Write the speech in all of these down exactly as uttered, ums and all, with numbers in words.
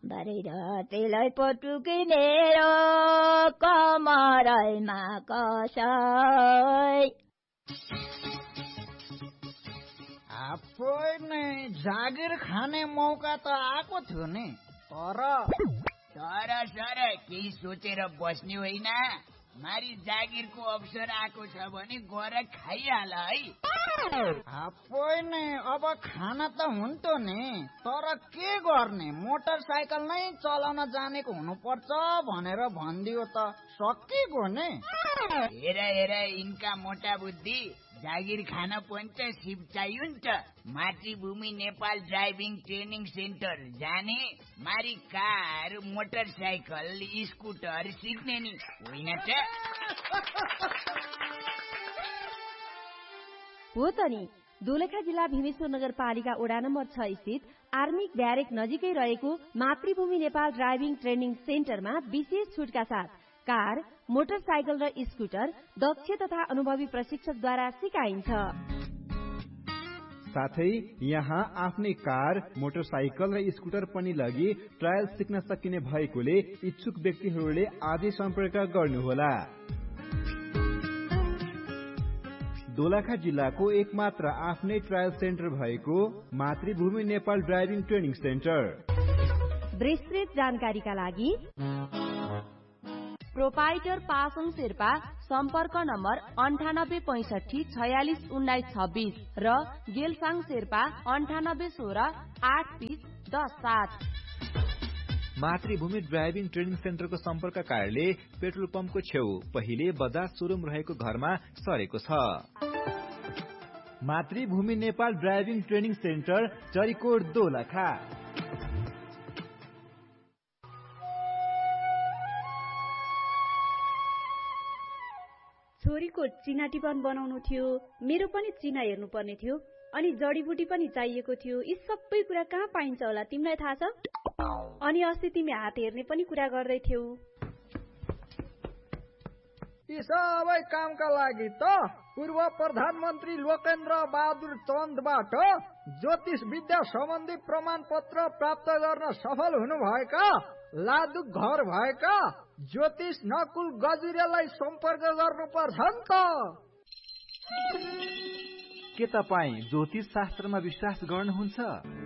बाहिर तेलै पटुकी मेरो कमरैमा कसै। आफै नै जागिर खाने मौका त आएको थियो नि, तर तर सर केही सोचेर बस्ने होइन। मारी जागिरको अवसर आएको छ भने गएर खाइहाल है। आफै नै अब खाना त हुन्थ्यो नि, तर के गर्ने, मोटरसाइकल नै चलाउन जानेको हुनुपर्छ भनेर भनिदियो त सकिगयो नि। हेर हेर यिनका मोटा बुद्धि, जागिर खान पनि त सिप चाहियो नि त। मातृभूमि नेपाल ड्राइभिङ ट्रेनिङ सेन्टर जाने, मारी कार, मोटरसाइकल, स्कुटर सिक्ने नि होइन त। हो त नि। दोलखा जिल्ला भीमेश्वर नगरपालिका वडा नम्बर छ स्थित आर्मी ब्यारेक नजिकै रहेको मातृभूमि नेपाल ड्राइभिङ ट्रेनिङ सेन्टरमा विशेष छुटका साथ कार, मोटरसाइकल र स्कुटर दक्ष तथा अनुभवी प्रशिक्षकद्वारा सिकाइन्छ। साथै यहाँ आफ्नै कार, मोटरसाइकल र स्कुटर पनि लगी ट्रायल सिक्न सकिने भएकोले इच्छुक व्यक्तिहरूले आजै सम्पर्क गर्नुहोला। दोलखा जिल्लाको एकमात्र आफ्नै ट्रायल सेन्टर भएको मातृभूमि नेपाल ड्राइभिङ ट्रेनिङ सेन्टर। विस्तृत जानकारीका लागि प्रोपाइटर पासङ शेर्पा, सम्पर्क नम्बर अन्ठानब्बे पैसठी छयालिस उन्नाइस छब्बिस र गेलसाङ शेर्पा अन्ठानब्बे सोह्र आठ बिस दस सात। मातृभूमि ड्राइभिङ ट्रेनिङ सेन्टरको सम्पर्क कार्यालय पेट्रोल पम्पको छेउ पहिले बजाज सोरुम रहेको घरमा सरेको छ। मातृभूमि Nepal driving training centre, Charikot, Dolakha. छोरीको चिना टिपन बनाउनु थियो, मेरो पनि चिना हेर्नु पर्ने थियो, अनि जडीबुटी पनि चाहिएको थियो। यी सबै कुरा कहाँ पाइन्छ होला तिमीलाई थाहा छ? अनि अस्ति तिमी हात हेर्ने पनि कुरा गर्दै थियौ। यी सबै कामका लागि त पूर्व प्रधानमन्त्री लोकेन्द्र बहादुर चन्दबाट ज्योतिष विद्या सम्बन्धी प्रमाण पत्र प्राप्त गर्न सफल हुनुभएका लादुक घर भएका ज्योतिष नकुल गजुरेलाई सम्पर्क गर्नुपर्छ नि त। के तपाईँ ज्योतिष शास्त्रमा विश्वास गर्नुहुन्छ?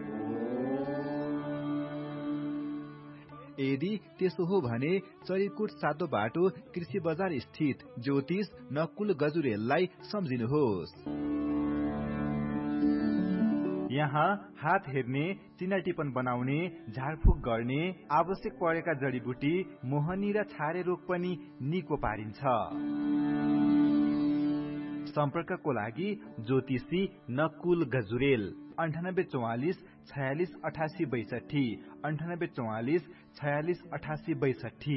यदि त्यसो हो भने चरीकोट सातो बाटो कृषि बजार स्थित ज्योतिष नकुल गजुरेललाई सम्झिनुहोस्। यहाँ हात हेर्ने, चिना टिपन बनाउने, झाडफुक गर्ने, आवश्यक परेका जडीबुटी, मोहनी र छारे रोग पनि निको पारिन्छ। सम्पर्कको लागि ज्योतिषी नकुल गजुरेल अन्ठानब्बे चौवालिस छयालिस अठासी बैसठी अन्ठानब्बे चौवालिस छयालिस अठासी बैसठी।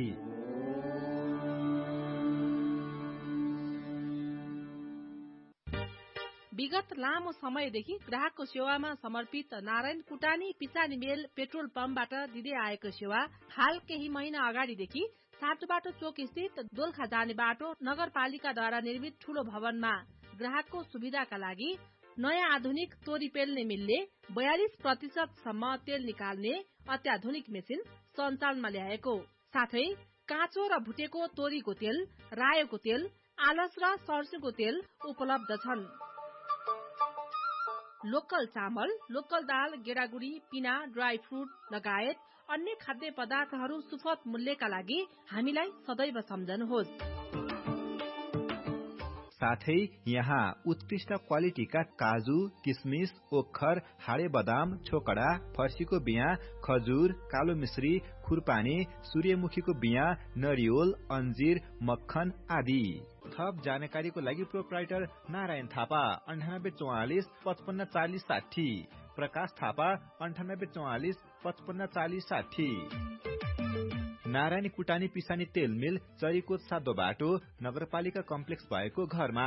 विगत लामो समयदेखि ग्राहकको सेवामा समर्पित नारायण कुटानी पिसानी मेल पेट्रोल पम्पबाट दिँदै आएको सेवा हाल केही महिना अगाडिदेखि सातो बाटो चोक स्थित दोलखा जाने बाटो नगरपालिकाद्वारा निर्मित ठूलो भवनमा ग्राहकको सुविधाका लागि नयाँ आधुनिक तोरी पेल्ने मिलले बयालिस प्रतिशत सम्म तेल निकाल्ने अत्याधुनिक मेसिन सञ्चालनमा ल्याएको साथै काँचो र भुटेको तोरीको तेल, रायोको तेल, आलस र सर्सोको तेल उपलब्ध छन्। लोकल चामल, लोकल दाल, गेडागुडी, पिना, ड्राई फ्रुट लगायत अन्य खाद्य पदार्थहरू सुपथ मूल्यका लागि हामीलाई सदैव सम्झनुहोस्। साथै यहाँ उत्कृष्ट क्वालिटीका काजु, किसमिस, ओखर, हाडे बदाम, छोकडा, फर्सीको बिया, खजुर, कालो मिश्री, खुरपानी, सूर्यमुखीको बिया, नरिवल, अन्जीर, मक्खन आदि। थप जानकारीको लागि प्रोप्राइटर नारायण थापा अन्ठानब्बे चौवालिस पचपन्न चालिस साठी, प्रकाश थापा अन्ठानब्बे चौवालिस पचपन्न चालिस साठी। नारायणी कुटानी पिसानी तेल मिल, चरीकोट सातो बाटो नगरपालिका कम्प्लेक्स भएको घरमा।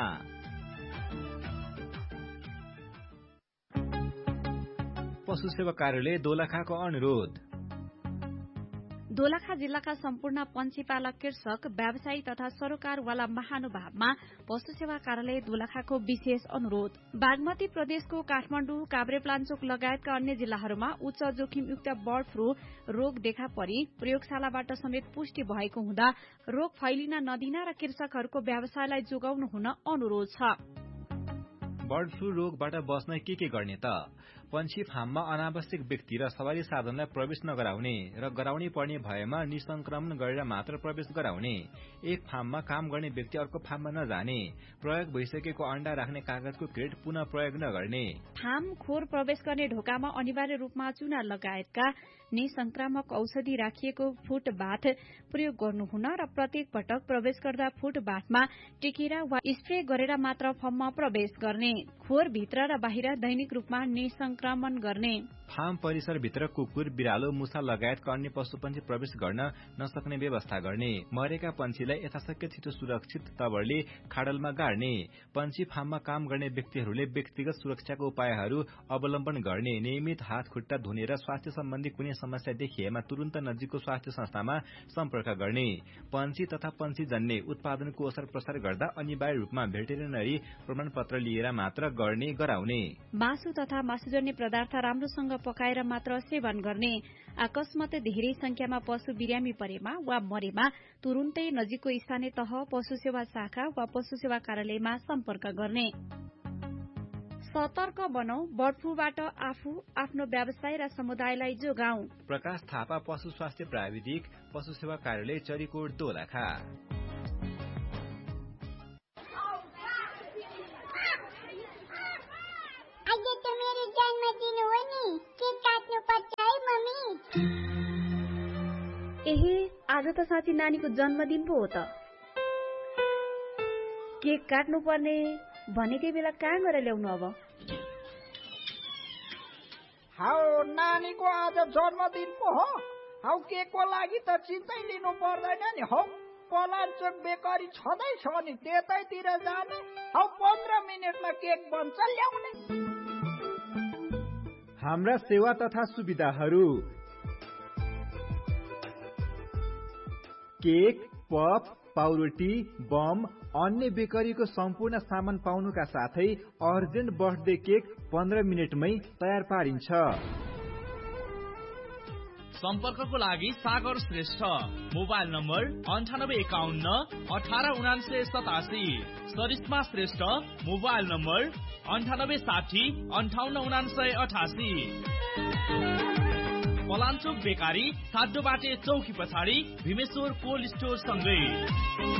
पशु सेवा कार्यालय दोलखाको अनुरोध। दोलखा जिल्लाका सम्पूर्ण पञ्चीपालक कृषक व्यवसायी तथा सरोकारवाला महानुभावमा पशु सेवा कार्यालय दोलखाको विशेष अनुरोध। बागमती प्रदेशको काठमाडौँ, काभ्रेपलाञ्चोक लगायतका अन्य जिल्लाहरूमा उच्च जोखिमयुक्त बर्ड फ्लू रोग देखा परी प्रयोगशालाबाट समेत पुष्टि भएको हुँदा रोग फैलिन नदिन र कृषकहरूको व्यवसायलाई जोगाउनु हुन अनुरोध छ। बर्ड फ्लू रोगबाट बस्न के के गर्ने त? पन्छी फार्ममा अनावश्यक व्यक्ति र सवारी साधनलाई प्रवेश नगराउने र गराउनै पर्ने भएमा निसंक्रमण गरेर मात्र प्रवेश गराउने, एक फार्ममा काम गर्ने व्यक्ति अर्को फार्ममा नजाने, प्रयोग भइसकेको अण्डा राख्ने कागजको क्रेट पुनः प्रयोग नगर्ने, फार्म खोर प्रवेश गर्ने ढोकामा अनिवार्य रूपमा चुना लगायतका निसंक्रामक औषधि राखिएको फुटबाट प्रयोग गर्नुहुन र प्रत्येक पटक प्रवेश गर्दा फुटबाटमा टेकेर वा स्प्रे गरेर मात्र फर्ममा प्रवेश गर्ने, खोर भित्र र बाहिर दैनिक रूपमा निसंक्रमण गर्ने, फार्म परिसरभित्र कुकुर, बिरालो, मुसा लगायतका अन्य पशुपन्छी प्रवेश गर्न नसक्ने व्यवस्था गर्ने, मरेका पन्छीलाई यथाशक्य छिटो सुरक्षित तवरले खाडलमा गाड्ने, पन्छी फार्ममा काम गर्ने व्यक्तिहरूले व्यक्तिगत सुरक्षाको उपायहरू अवलम्बन गर्ने, नियमित हात खुट्टा धुने र स्वास्थ्य सम्बन्धी कुनै समस्या देखिएमा तुरन्त नजिकको स्वास्थ्य संस्थामा सम्पर्क गर्ने, पन्छी तथा पन्छी जन्य उत्पादनको ओसार प्रसार गर्दा अनिवार्य रूपमा भेटेरिनरी प्रमाणपत्र लिएर मात्र गर्ने गराउने, मासु तथा मासुजन्य पदार्थ राम्रोसँग पकाएर मात्र सेवन गर्ने, अकस्मात धेरै संख्यामा पशु बिरामी परेमा वा मरेमा तुरुन्तै नजिकको स्थानीय तह पशु सेवा शाखा वा पशु सेवा कार्यालयमा सम्पर्क गर्ने। सतर्क बनौ, बर्ड फ्लूबाट आफू, आफ्नो व्यवसाय र समुदायलाई जोगाऊ। प्रकाश थापा, पशु स्वास्थ्य प्राविधिक, पशु सेवा कार्यालय, चरीकोट, दोलखा। एहे, आज त साँच्ची नानीको जन्मदिन पो हो त। केक काट्नु पर्ने भनेकै बेला कहाँ गएर ल्याउनु अब? हाउ नानीको आज जन्मदिन पो हो। हाउ केकको लागि त चिन्तै लिनु पर्दैन नि। हौ पलाञ्चोक बेकरी छँदैछ नि, त्यतैतिर जाने। हौ पन्ध्र मिनटमा केक बन्छ, ल्याउने। हाम्रा सेवा तथा सुविधाहरू: केक, पप, पाउरोटी, बम, अन्य बेकरीको सम्पूर्ण सामान पाउनुका साथै अर्जेन्ट बर्थडे केक पन्ध्र मिनटमै तयार पारिन्छ। सम्पर्कको लागि सागर श्रेष्ठ, मोबाइल नम्बर अन्ठानब्बे एकाउन्न अठार उनान्सय सतासी। सरिस्मा श्रेष्ठ, मोबाइल नम्बर अन्ठानब्बे साठी अन्ठाउन्न उनान्सय अठासी। पलाञ्चोक बेकारी, साड्डो बाटे चौकी पछाडि, भीमेश्वर कोल्ड स्टोर सँगै।